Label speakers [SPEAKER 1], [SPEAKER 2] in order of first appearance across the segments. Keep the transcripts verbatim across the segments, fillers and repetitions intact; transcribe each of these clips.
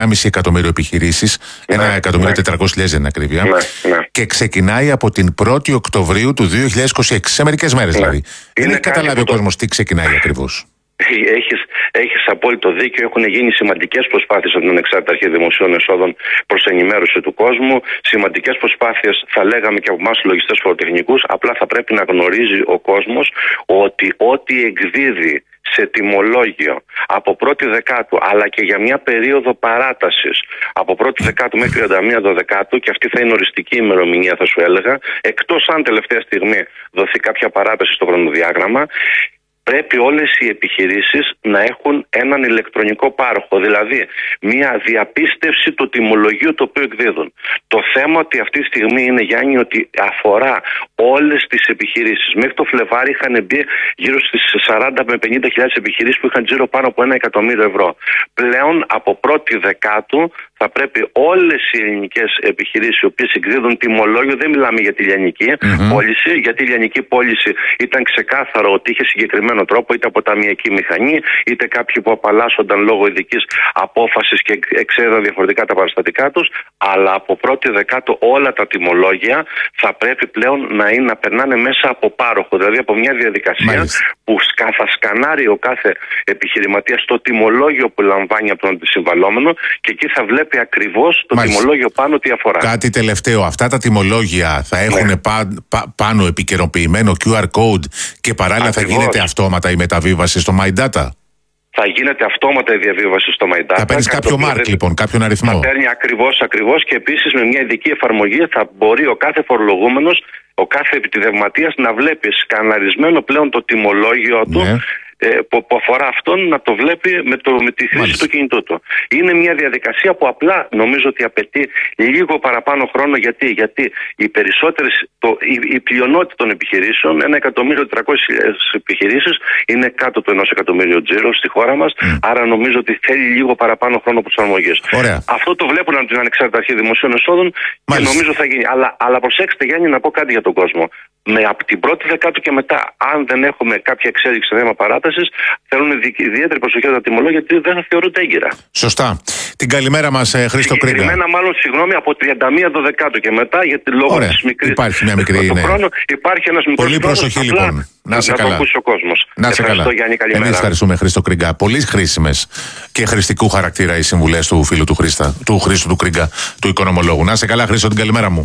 [SPEAKER 1] ένα κόμμα πέντε εκατομμύριο επιχειρήσεις,
[SPEAKER 2] ναι,
[SPEAKER 1] ένα εκατομμύριο τετρακόσιες χιλιάδες για την ακρίβεια,
[SPEAKER 2] ναι, ναι.
[SPEAKER 1] και ξεκινάει από την πρώτη Οκτωβρίου του δύο χιλιάδες είκοσι έξι, σε μερικές μέρες, ναι, δηλαδή. Δεν έχει καταλάβει ο κόσμος τι ξεκινάει ακριβώς.
[SPEAKER 2] Έχεις, έχεις απόλυτο δίκιο. Έχουν γίνει σημαντικές προσπάθειες από την Ανεξάρτητη Αρχή Δημοσίων Εσόδων προς ενημέρωση του κόσμου. Σημαντικές προσπάθειες, θα λέγαμε και από εμάς τους λογιστές φοροτεχνικούς. Απλά θα πρέπει να γνωρίζει ο κόσμος ότι ό,τι εκδίδει σε τιμολόγιο από πρώτη Δεκάτου, αλλά και για μια περίοδο παράτασης από πρώτη Δεκάτου μέχρι τριάντα μία Δεκάτου, και αυτή θα είναι οριστική ημερομηνία, θα σου έλεγα, εκτός αν τελευταία στιγμή δοθεί κάποια παράταση στο χρονοδιάγραμμα, πρέπει όλες οι επιχειρήσεις να έχουν έναν ηλεκτρονικό πάροχο, δηλαδή μια διαπίστευση του τιμολογίου το οποίο εκδίδουν. Το θέμα ότι αυτή τη στιγμή είναι, Γιάννη, ότι αφορά όλες τις επιχειρήσεις. Μέχρι το Φλεβάρι είχαν μπει γύρω στις σαράντα με πενήντα χιλιάδες επιχειρήσεις που είχαν τζίρο πάνω από ένα εκατομμύριο ευρώ. Πλέον από πρώτη Δεκάτου θα πρέπει όλες οι ελληνικές επιχειρήσεις οι οποίες εκδίδουν τιμολόγιο, δεν μιλάμε για τη λιανική mm-hmm. πώληση, γιατί η λιανική πώληση ήταν ξεκάθαρο ότι είχε συγκεκριμένο τρόπο, είτε από ταμιακή μηχανή, είτε κάποιοι που απαλλάσσονταν λόγω ειδικής απόφασης και εξέδαν διαφορετικά τα παραστατικά τους. Αλλά από πρώτη Δεκάτου όλα τα τιμολόγια θα πρέπει πλέον να, είναι, να περνάνε μέσα από πάροχο, δηλαδή από μια διαδικασία Μάλιστα. που θα σκανάρει ο κάθε επιχειρηματίας το τιμολόγιο που λαμβάνει από τον αντισυμβαλόμενο και εκεί θα βλέπει ακριβώς το Μάλιστα. τιμολόγιο πάνω τι αφορά.
[SPEAKER 1] Κάτι τελευταίο. Αυτά τα τιμολόγια θα έχουν ναι. πα, πα, πάνω επικαιροποιημένο κιου αρ code και παράλληλα ακριβώς. θα γίνεται αυτόματα η μεταβίβαση στο My Data.
[SPEAKER 2] Θα γίνεται αυτόματα η διαβίβαση στο My Data.
[SPEAKER 1] Θα παίρνει κάποιο mark, λοιπόν, κάποιον αριθμό.
[SPEAKER 2] Θα παίρνει ακριβώς, ακριβώς και επίσης με μια ειδική εφαρμογή θα μπορεί ο κάθε φορολογούμενος, ο κάθε επιτιδευματίας να βλέπει σκαναρισμένο πλέον το τιμολόγιο του. Ναι. Που αφορά αυτόν να το βλέπει με, το, με τη χρήση Μάλιστα. του κινητού του. Είναι μια διαδικασία που απλά νομίζω ότι απαιτεί λίγο παραπάνω χρόνο. Γιατί, γιατί οι περισσότερες, το, η, η πλειονότητα των επιχειρήσεων, ένα εκατομμύριο τετρακόσιες χιλιάδες επιχειρήσεις, είναι κάτω του ενός εκατομμύριου τζίρο στη χώρα μας. Mm. Άρα νομίζω ότι θέλει λίγο παραπάνω χρόνο προσαρμογής. Αυτό το βλέπουν από την Ανεξάρτητη Αρχή Δημοσίων Εσόδων και νομίζω θα γίνει. Αλλά, αλλά προσέξτε, Γιάννη, να πω κάτι για τον κόσμο. Με από την πρώτη Δεκάτου και μετά, αν δεν έχουμε κάποια εξέλιξη σε θέμα παράτασης, θέλουν ιδιαίτερη προσοχή τα τιμολόγια, γιατί δεν θα θεωρούνται έγκυρα.
[SPEAKER 1] Σωστά. Την καλημέρα μας, Χρήστο Κρίγκα.
[SPEAKER 2] Συγκεκριμένα, μάλλον, συγγνώμη, από τριάντα μία Δεκάτου και μετά, γιατί λόγω
[SPEAKER 1] Ωραία.
[SPEAKER 2] της μικρής.
[SPEAKER 1] Υπάρχει μια μικρή είναι.
[SPEAKER 2] Χρόνο, υπάρχει ένας μικρός
[SPEAKER 1] Πολύ προσοχή,
[SPEAKER 2] χρόνος,
[SPEAKER 1] λοιπόν. Να σε
[SPEAKER 2] να
[SPEAKER 1] καλά.
[SPEAKER 2] το ακούσει ο κόσμος.
[SPEAKER 1] Να σε καλά.
[SPEAKER 2] Εμείς
[SPEAKER 1] ευχαριστούμε, Χρήστο Κρίγκα. Πολύ χρήσιμες και χρηστικού χαρακτήρα οι συμβουλές του φίλου του Χρήστα, του Χρήστου του Κρίγκα, του οικονομολόγου. Να σε καλά, Χρήστο, την καλημέρα μου.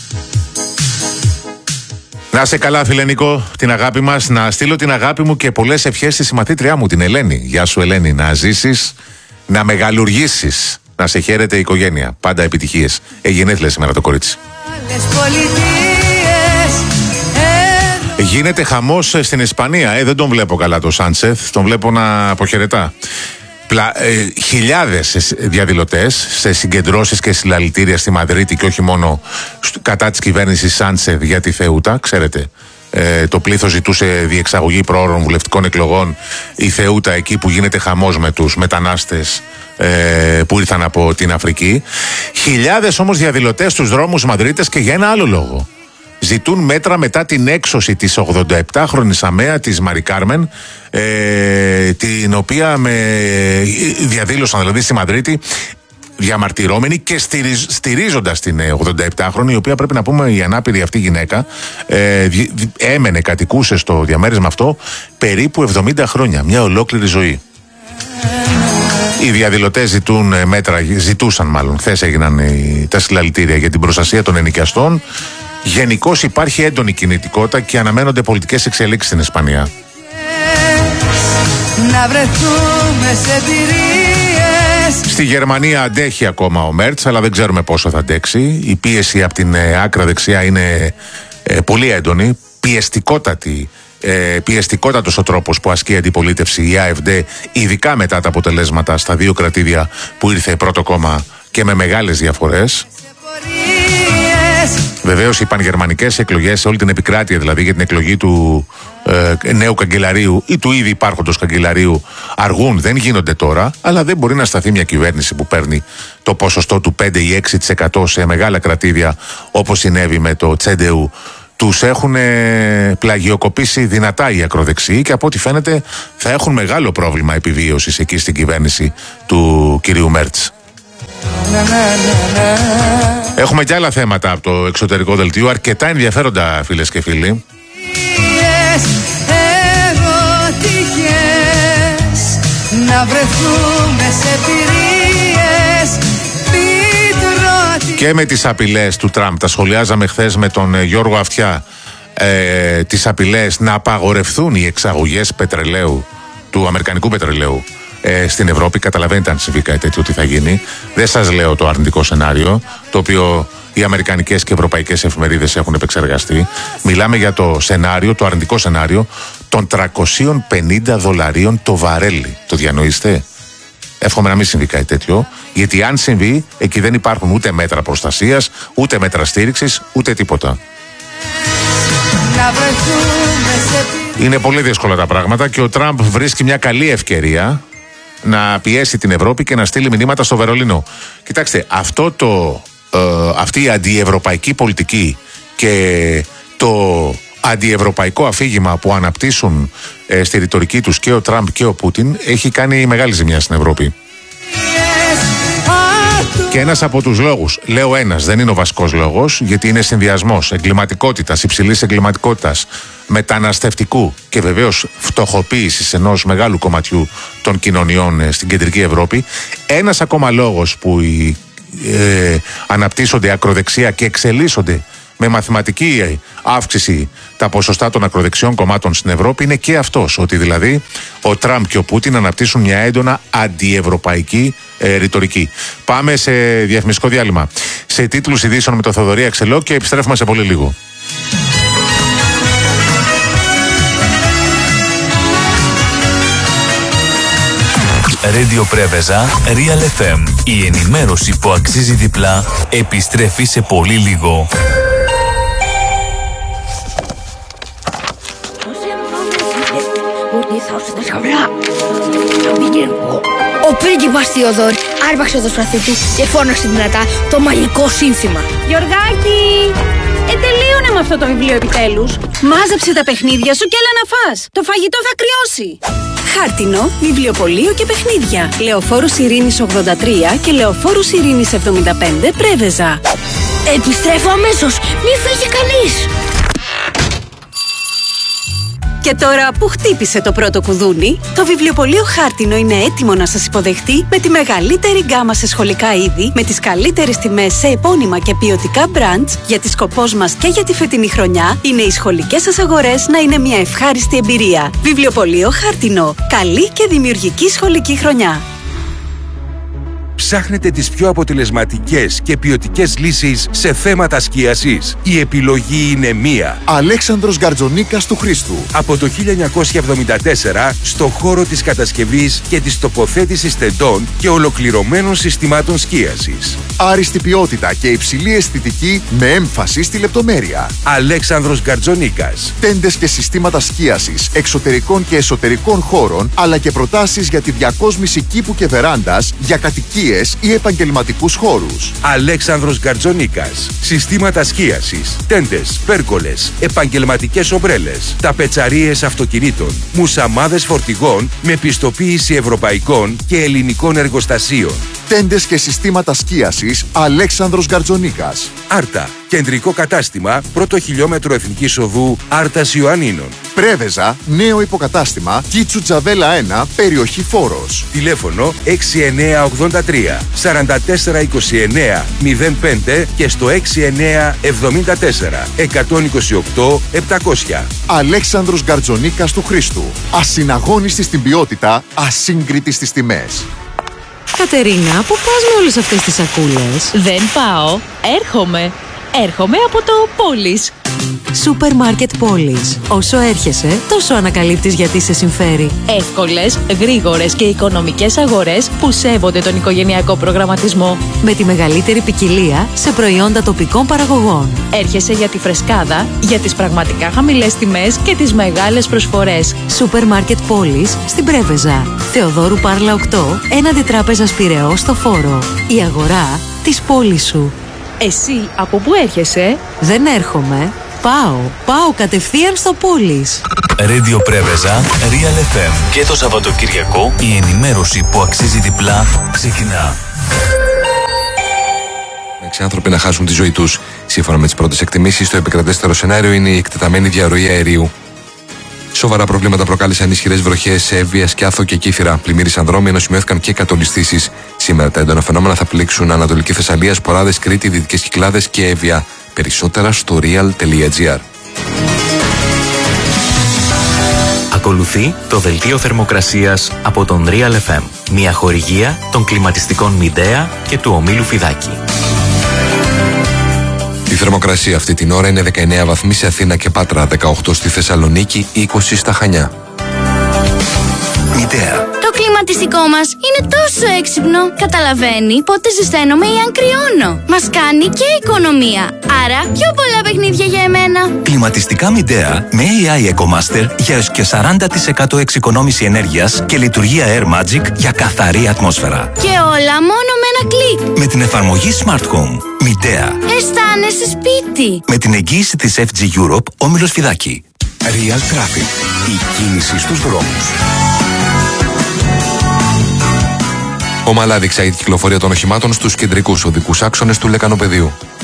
[SPEAKER 1] Να σε καλά, φίλε Νίκο, την αγάπη μας. Να στείλω την αγάπη μου και πολλές ευχές στη συμμαθήτριά μου, την Ελένη. Γεια σου, Ελένη. Να ζήσεις, να μεγαλουργήσεις. Να σε χαίρεται η οικογένεια. Πάντα επιτυχίες. Εγενέθλια σήμερα το κορίτσι. Γίνεται χαμός στην Ισπανία. Ε, δεν τον βλέπω καλά το Σάντσεθ. Τον βλέπω να αποχαιρετά. Πλα, ε, χιλιάδες διαδηλωτές σε συγκεντρώσεις και συλλαλητήρια στη Μαδρίτη και όχι μόνο στο, κατά της κυβέρνησης Σάντσεθ για τη Θεούτα. Ξέρετε, ε, το πλήθος ζητούσε διεξαγωγή προώρων βουλευτικών εκλογών. Η Θεούτα, εκεί που γίνεται χαμός με τους μετανάστες ε, που ήρθαν από την Αφρική. Χιλιάδες όμως διαδηλωτές στους δρόμους Μαδρίτες και για ένα άλλο λόγο. Ζητούν μέτρα μετά την έξωση της ογδονταεπτάχρονης αμαία της Μαρι Κάρμεν, ε, την οποία με διαδήλωσαν δηλαδή στη Μαδρίτη διαμαρτυρώμενοι και στηριζ, στηρίζοντας την ογδονταεπτάχρονη, η οποία πρέπει να πούμε η ανάπηρη αυτή γυναίκα ε, έμενε, κατοικούσε στο διαμέρισμα αυτό περίπου εβδομήντα χρόνια, μια ολόκληρη ζωή. Οι διαδηλωτές ζητούν μέτρα, ζητούσαν μάλλον, χθες έγιναν οι, τα συλλαλητήρια για την προστασία των ενοικιαστών. Γενικώς υπάρχει έντονη κινητικότητα και αναμένονται πολιτικές εξελίξεις στην Ισπανία. Να βρεθούμε σε εμπειρίες. Στη Γερμανία αντέχει ακόμα ο Μέρτς, αλλά δεν ξέρουμε πόσο θα αντέξει. Η πίεση από την ε, άκρα δεξιά είναι ε, πολύ έντονη, πιεστικότατη. Ε, πιεστικότατος ο τρόπος που ασκεί η αντιπολίτευση, η AfD, ειδικά μετά τα αποτελέσματα στα δύο κρατήδια που ήρθε πρώτο κόμμα και με μεγάλες διαφορές. Βεβαίως οι πανγερμανικές εκλογές σε όλη την επικράτεια, δηλαδή για την εκλογή του ε, νέου καγκελαρίου ή του ήδη υπάρχοντος καγκελαρίου, αργούν, δεν γίνονται τώρα, αλλά δεν μπορεί να σταθεί μια κυβέρνηση που παίρνει το ποσοστό του πέντε ή έξι τοις εκατό σε μεγάλα κρατήδια, όπως συνέβη με το Τσέντεου. Τους έχουν πλαγιοκοπήσει δυνατά οι ακροδεξιοί και από ό,τι φαίνεται θα έχουν μεγάλο πρόβλημα επιβίωσης εκεί στην κυβέρνηση του κυρίου Μέρτς. Έχουμε και άλλα θέματα από το εξωτερικό δελτίο, αρκετά ενδιαφέροντα, φίλες και φίλοι. Να βρεθούμε σε πυρίες, και με τις απειλές του Τραμπ. Τα σχολιάζαμε χθες με τον Γιώργο Αυτιά. Ε, τις απειλές να απαγορευθούν οι εξαγωγές πετρελαίου, του αμερικανικού πετρελαίου ε, στην Ευρώπη. Καταλαβαίνετε αν συμβεί κάτι τέτοιο τι θα γίνει. Δεν σας λέω το αρνητικό σενάριο, το οποίο οι αμερικανικές και ευρωπαϊκές εφημερίδες έχουν επεξεργαστεί. Μιλάμε για το σενάριο, το αρνητικό σενάριο των τριακόσια πενήντα δολαρίων το βαρέλι. Το διανοείστε? Εύχομαι να μην συμβεί κάτι τέτοιο, γιατί αν συμβεί, εκεί δεν υπάρχουν ούτε μέτρα προστασίας, ούτε μέτρα στήριξης, ούτε τίποτα. Είναι πολύ δύσκολα τα πράγματα και ο Τραμπ βρίσκει μια καλή ευκαιρία να πιέσει την Ευρώπη και να στείλει μηνύματα στο Βερολίνο. Κοιτάξτε, αυτό το, ε, αυτή η αντιευρωπαϊκή πολιτική και το αντιευρωπαϊκό αφήγημα που αναπτύσσουν ε, στη ρητορική τους και ο Τραμπ και ο Πούτιν έχει κάνει μεγάλη ζημιά στην Ευρώπη. Και ένας από τους λόγους, λέω ένας, δεν είναι ο βασικός λόγος, γιατί είναι συνδυασμός εγκληματικότητας, υψηλής εγκληματικότητας, μεταναστευτικού και βεβαίως φτωχοποίησης ενός μεγάλου κομματιού των κοινωνιών ε, στην κεντρική Ευρώπη. Ένας ακόμα λόγος που οι, ε, αναπτύσσονται ακροδεξιά και εξελίσσονται με μαθηματική αύξηση τα ποσοστά των ακροδεξιών κομμάτων στην Ευρώπη είναι και αυτός, ότι δηλαδή ο Τραμπ και ο Πούτιν αναπτύσσουν μια έντονα αντιευρωπαϊκή ε, ρητορική. Πάμε σε διαφημιστικό διάλειμμα. Σε τίτλους ειδήσεων με τον Θοδωρή Αξελό και επιστρέφουμε σε πολύ λίγο.
[SPEAKER 3] Radio Πρέβεζα, Real εφ εμ. Η ενημέρωση που αξίζει διπλά επιστρέφει σε πολύ λίγο.
[SPEAKER 4] Ο πρίγκιπας Θεοδόρ άρπαξε το σπαθί του και φώναξε δυνατά το μαγικό σύνθημα.
[SPEAKER 5] Γιωργάκη, ε, τελείωνε με αυτό το βιβλίο επιτέλους. Μάζεψε τα παιχνίδια σου και έλα να φας. Το φαγητό θα κρυώσει. Χάρτινο, βιβλιοπωλείο και παιχνίδια. Λεωφόρους Ειρήνης ογδόντα τρία και Λεωφόρους Ειρήνης εβδομήντα πέντε, Πρέβεζα.
[SPEAKER 4] Επιστρέφω αμέσως, μη φύγει κανείς.
[SPEAKER 5] Και τώρα που χτύπησε το πρώτο κουδούνι, το βιβλιοπωλείο Χάρτινο είναι έτοιμο να σας υποδεχτεί με τη μεγαλύτερη γκάμα σε σχολικά είδη, με τις καλύτερες τιμές σε επώνυμα και ποιοτικά brands, γιατί σκοπός μας και για τη φετινή χρονιά είναι οι σχολικές σας αγορές να είναι μια ευχάριστη εμπειρία. Βιβλιοπωλείο Χάρτινο. Καλή και δημιουργική σχολική χρονιά.
[SPEAKER 6] Ψάχνετε τις πιο αποτελεσματικές και ποιοτικές λύσεις σε θέματα σκίασης? Η επιλογή είναι μία.
[SPEAKER 7] Αλέξανδρος Γκαρτζονίκας του Χρήστου.
[SPEAKER 6] Από το χίλια εννιακόσια εβδομήντα τέσσερα στο χώρο της κατασκευής και της τοποθέτησης τεντών και ολοκληρωμένων συστημάτων σκίασης.
[SPEAKER 7] Άριστη ποιότητα και υψηλή αισθητική με έμφαση στη λεπτομέρεια.
[SPEAKER 6] Αλέξανδρος Γκαρτζονίκας.
[SPEAKER 7] Τέντες και συστήματα σκίασης εξωτερικών και εσωτερικών χώρων, αλλά και προτάσεις για τη διακόσμηση κήπου και βεράντας για κατοικίες ή επαγγελματικούς χώρους.
[SPEAKER 6] Αλέξανδρος Γκαρτζονίκας. Συστήματα σκίασης, τέντες, πέρκολες, επαγγελματικές ομπρέλες, ταπετσαρίες αυτοκινήτων, μουσαμάδες φορτηγών με πιστοποίηση ευρωπαϊκών και ελληνικών εργοστασίων.
[SPEAKER 7] Τέντες και συστήματα σκίασης Αλέξανδρος Γκαρτζονίκας.
[SPEAKER 6] Άρτα. Κεντρικό κατάστημα, πρώτο χιλιόμετρο Εθνικής Οδού Άρτας Ιωαννίνων.
[SPEAKER 7] Πρέβεζα, νέο υποκατάστημα, Κίτσου Τζαβέλα ένα, περιοχή Φόρος.
[SPEAKER 6] Τηλέφωνο έξι εννιά ογδόντα τρία σαράντα τέσσερα είκοσι εννιά μηδέν πέντε και στο έξι εννιά εβδομήντα τέσσερα εκατόν είκοσι οκτώ επτακόσια.
[SPEAKER 7] Αλέξανδρος Γκαρτζονίκας του Χρήστου. Ασυναγώνιστη στην ποιότητα, ασύγκριτη στις τιμές.
[SPEAKER 8] Κατερίνα, πού πας με όλες αυτές τις σακούλες?
[SPEAKER 9] Δεν πάω, έρχομαι. Έρχομαι από το Πόλης.
[SPEAKER 8] Σούπερ μάρκετ Πόλης. Όσο έρχεσαι, τόσο ανακαλύπτεις γιατί σε συμφέρει.
[SPEAKER 9] Εύκολες, γρήγορες και οικονομικές αγορές που σέβονται τον οικογενειακό προγραμματισμό.
[SPEAKER 8] Με τη μεγαλύτερη ποικιλία σε προϊόντα τοπικών παραγωγών.
[SPEAKER 9] Έρχεσαι για τη φρεσκάδα, για τις πραγματικά χαμηλές τιμές και τις μεγάλες προσφορές.
[SPEAKER 8] Σούπερ μάρκετ Πόλης στην Πρέβεζα. Θεοδόρου Πάρλα οκτώ, έναντι Τράπεζας Πειραιώς στο Φόρο. Η αγορά της πόλης σου.
[SPEAKER 9] Εσύ από πού έρχεσαι?
[SPEAKER 8] Δεν έρχομαι. Πάω. Πάω κατευθείαν στο Πόλης.
[SPEAKER 3] Radio Πρέβεζα, Real εφ εμ. Και το Σαββατοκυριακό η ενημέρωση που αξίζει διπλά ξεκινά.
[SPEAKER 10] έξι άνθρωποι να χάσουν τη ζωή τους. Σύμφωνα με τις πρώτες εκτιμήσεις, το επικρατέστερο σενάριο είναι η εκτεταμένη διαρροή αερίου. Σοβαρά προβλήματα προκάλεσαν ισχυρές βροχές σε Εύβοια, Σκιάθο και Κύθυρα. Πλημμύρισαν δρόμοι ενώ σημειώθηκαν και κατολιστήσεις. Σήμερα τα έντονα φαινόμενα θα πλήξουν Ανατολική Θεσσαλία, Σποράδες, Κρήτη, Δυτικές Κυκλάδες και Εύβοια. Περισσότερα στο real τελεία gr.
[SPEAKER 3] Ακολουθεί το δελτίο θερμοκρασίας από τον Real εφ εμ. Μια χορηγία των κλιματιστικών Μιντέα και του ομίλου Φιδάκη.
[SPEAKER 10] Η θερμοκρασία αυτή την ώρα είναι δεκαεννέα βαθμοί σε Αθήνα και Πάτρα, δεκαοκτώ στη Θεσσαλονίκη, είκοσι στα Χανιά.
[SPEAKER 3] Μιντέα.
[SPEAKER 4] Το κλιματιστικό μας είναι τόσο έξυπνο. Καταλαβαίνει πότε ζεσταίνομαι ή αν κρυώνω. Μας κάνει και οικονομία. Άρα πιο πολλά παιχνίδια για εμένα.
[SPEAKER 3] Κλιματιστικά Μιντέα με έι άι EcoMaster για έως και σαράντα τοις εκατό εξοικονόμηση ενέργειας και λειτουργία Air Magic για καθαρή ατμόσφαιρα.
[SPEAKER 4] Και όλα μόνο με ένα κλικ.
[SPEAKER 3] Με την εφαρμογή Smart Home. Μιντέα.
[SPEAKER 4] Αισθάνεσαι σπίτι.
[SPEAKER 3] Με την εγγύηση της εφ τζι Europe, όμιλος Φιδάκη.
[SPEAKER 6] Real Traffic. Η κίνηση στους δρόμους.
[SPEAKER 10] Ομαλά διεξάγει την κυκλοφορία των οχημάτων στους κεντρικούς οδικούς άξονες του Λεκανοπεδίου.